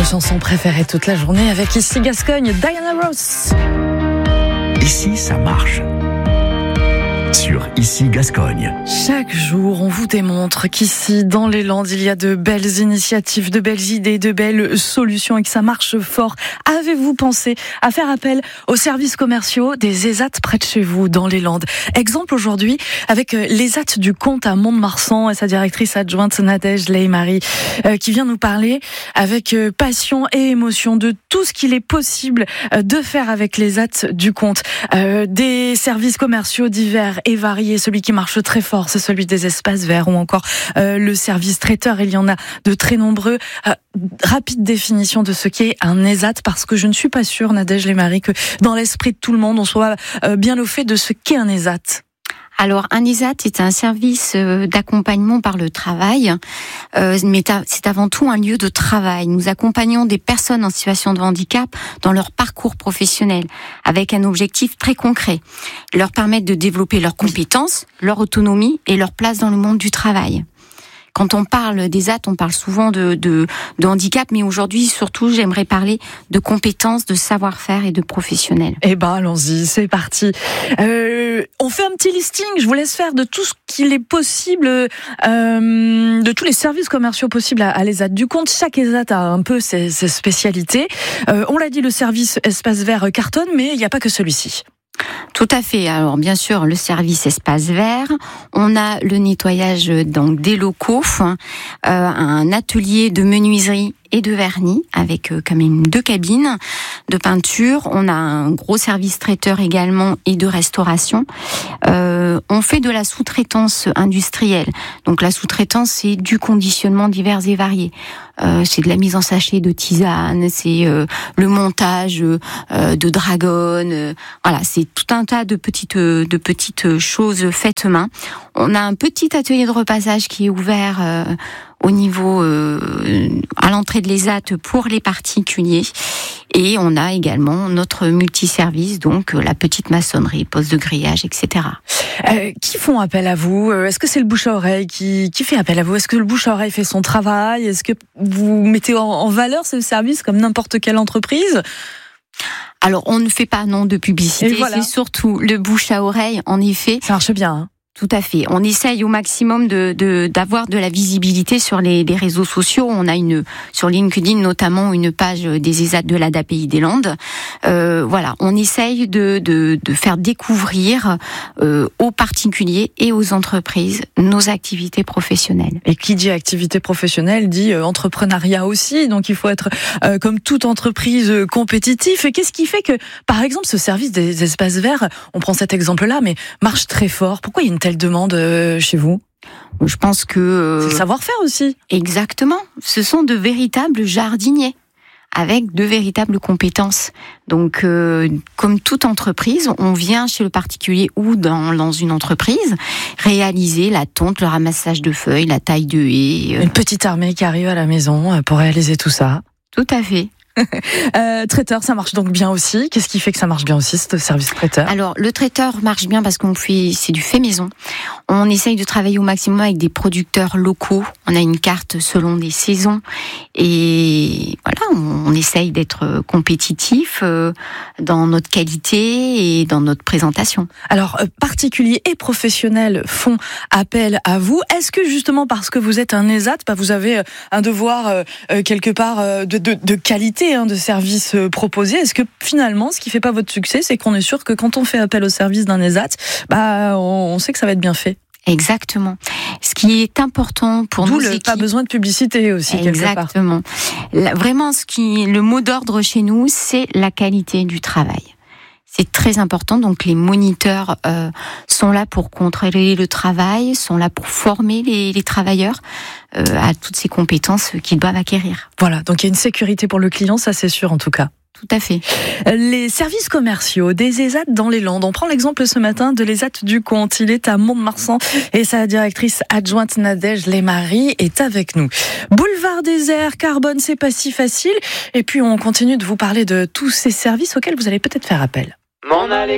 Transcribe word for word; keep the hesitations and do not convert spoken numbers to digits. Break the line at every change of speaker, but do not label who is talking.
chanson préférée toute la journée avec Ici Gascogne, Diana Ross.
Ici, ça marche. Sur Ici Gascogne.
Chaque jour, on vous démontre qu'ici, dans les Landes, il y a de belles initiatives, de belles idées, de belles solutions et que ça marche fort. Avez-vous pensé à faire appel aux services commerciaux des ESAT près de chez vous, dans les Landes? Exemple aujourd'hui avec l'ESAT du Comte à Mont-de-Marsan et sa directrice adjointe Nadège Ley-Marie euh, qui vient nous parler avec euh, passion et émotion de tout ce qu'il est possible euh, de faire avec l'ESAT du Comte. Euh, des services commerciaux divers et variés. Celui qui marche très fort, c'est celui des espaces verts ou encore euh, le service traiteur. Il y en a de très nombreux. Euh, rapide définition de ce qu'est un ESAT, parce que je ne suis pas sûre, Nadège Ley-Marie, que dans l'esprit de tout le monde, on soit euh, bien au fait de ce qu'est un ESAT.
Alors, un ESAT est un service d'accompagnement par le travail, euh, mais c'est avant tout un lieu de travail. Nous accompagnons des personnes en situation de handicap dans leur parcours professionnel, avec un objectif très concret, leur permettre de développer leurs compétences, leur autonomie et leur place dans le monde du travail. Quand on parle d'ESAT, on parle souvent de, de, de handicap, mais aujourd'hui, surtout, j'aimerais parler de compétences, de savoir-faire et de professionnels.
Eh ben, allons-y, c'est parti. Euh, on fait un petit listing, je vous laisse faire de tout ce qu'il est possible, euh, de tous les services commerciaux possibles à, à l'ESAT du Comte. Chaque ESAT a un peu ses, ses spécialités. Euh, on l'a dit, le service espace vert cartonne, mais il n'y a pas que celui-ci.
Tout à fait. Alors bien sûr, le service espace vert, on a le nettoyage donc des locaux, euh, un atelier de menuiserie et de vernis avec euh, quand même deux cabines de peinture. On a un gros service traiteur également et de restauration. Euh, on fait de la sous-traitance industrielle. Donc la sous-traitance, c'est du conditionnement divers et variés. Euh, c'est de la mise en sachet de tisane, c'est euh, le montage euh, de dragonnes. Euh, voilà, c'est tout un tas de petites de petites choses faites main. On a un petit atelier de repassage qui est ouvert euh, au niveau euh, à l'entrée de l'ESAT pour les particuliers, et on a également notre multiservice, donc la petite maçonnerie, poste de grillage, et cetera.
Euh, qui font appel à vous? Est-ce que c'est le bouche à oreille qui, qui fait appel à vous? Est-ce que le bouche à oreille fait son travail? Est-ce que vous mettez en, en valeur ce service comme n'importe quelle entreprise?
Alors, on ne fait pas non de publicité, voilà. C'est surtout le bouche à oreille, en effet.
Ça marche bien, hein?
Tout à fait. On essaye au maximum de, de d'avoir de la visibilité sur les, les réseaux sociaux. On a une sur LinkedIn notamment une page des ESAT de l'A D A Pays des Landes. Euh, voilà, on essaye de de, de faire découvrir euh, aux particuliers et aux entreprises nos activités professionnelles.
Et qui dit activité professionnelle dit euh, entrepreneuriat aussi. Donc il faut être euh, comme toute entreprise euh, compétitif. Et qu'est-ce qui fait que, par exemple, ce service des espaces verts, on prend cet exemple-là, mais marche très fort. Pourquoi il y a une telle demande euh, chez vous?
Je pense que euh,
c'est le savoir-faire aussi.
Exactement. Ce sont de véritables jardiniers avec de véritables compétences. Donc, euh, comme toute entreprise, on vient chez le particulier ou dans, dans une entreprise réaliser la tonte, le ramassage de feuilles, la taille de haies. Euh...
Une petite armée qui arrive à la maison pour réaliser tout ça.
Tout à fait.
euh, traiteur, ça marche donc bien aussi. Qu'est-ce qui fait que ça marche bien aussi, ce service traiteur?
Alors, le traiteur marche bien parce qu'on fait, c'est du fait maison. On essaye de travailler au maximum avec des producteurs locaux. On a une carte selon des saisons. Et voilà, on, on essaye d'être compétitif euh, dans notre qualité et dans notre présentation.
Alors, euh, particuliers et professionnels font appel à vous. Est-ce que justement parce que vous êtes un ESAT, bah, vous avez un devoir euh, quelque part euh, de, de, de qualité de services proposés? Est-ce que finalement, ce qui fait pas votre succès, c'est qu'on est sûr que quand on fait appel au service d'un ESAT, bah, on sait que ça va être bien fait?
Exactement. Ce qui est important pour nous,
c'est pas besoin de publicité aussi.
Exactement. La, vraiment, ce qui, le mot d'ordre chez nous, c'est la qualité du travail. C'est très important. Donc, les moniteurs euh, sont là pour contrôler le travail, sont là pour former les, les travailleurs euh, à toutes ces compétences qu'ils doivent acquérir.
Voilà. Donc, il y a une sécurité pour le client, ça c'est sûr en tout cas.
Tout à fait.
Les services commerciaux des ESAT dans les Landes. On prend l'exemple ce matin de l'ESAT du Comte. Il est à Mont-de-Marsan et sa directrice adjointe Nadège Ley-Marie est avec nous. Boulevard désert, carbone, c'est pas si facile. Et puis on continue de vous parler de tous ces services auxquels vous allez peut-être faire appel.
M'en aller.